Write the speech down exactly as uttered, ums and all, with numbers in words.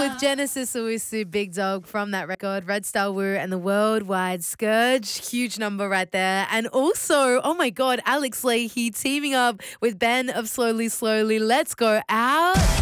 with Genesis Owusu, Big Dog from that record, Red Star Woo and the Worldwide Scourge. Huge number right there. And also, oh my God, Alex Leahy teaming up with Ben of Slowly Slowly. Let's go out.